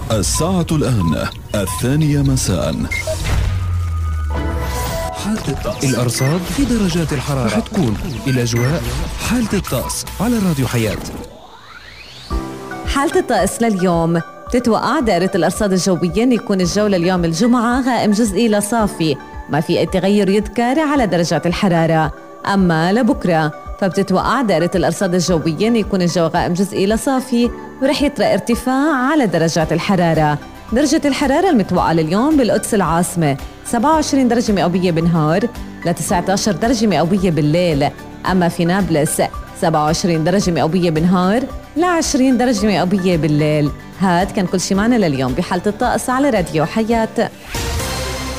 الساعة الآن 2 مساء. حالة الطقس. الأرصاد في درجات الحرارة رح تكون الأجواء حالة الطقس على راديو حياة. حالة الطقس لليوم بتتوقع دائرة الأرصاد الجوية أن يكون الجو لليوم الجمعة غائم جزئي لصافي، ما في أي تغير يذكر على درجات الحرارة. أما لبكرة فبتتوقع دائرة الأرصاد الجوية أن يكون الجو غائم جزئي لصافي، ورح يطرأ ارتفاع على درجات الحرارة. درجة الحرارة المتوقعة لليوم بالقدس العاصمة 27 درجة مئوية بالنهار ل 19 درجة مئوية بالليل. أما في نابلس 27 درجة مئوية بالنهار ل 20 درجة مئوية بالليل. هاد كان كل شي معنا لليوم بحالة الطقس على راديو حياة.